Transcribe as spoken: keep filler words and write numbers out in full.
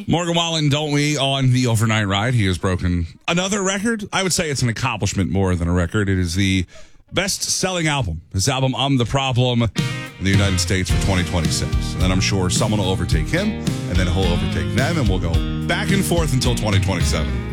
Morgan Wallen, Don't We, on the overnight ride. He has broken another record. I would say it's an accomplishment more than a record. It is the best-selling album. His album, I'm the Problem, in the United States for twenty twenty-six. And then I'm sure someone will overtake him, and then he'll overtake them, and we'll go back and forth until twenty twenty-seven.